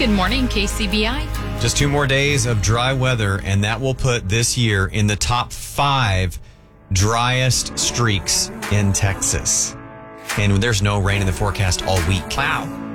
Good morning, KCBI. Just 2 more days of dry weather, and that will put this year in the top 5 driest streaks in Texas. And there's no rain in the forecast all week. Wow.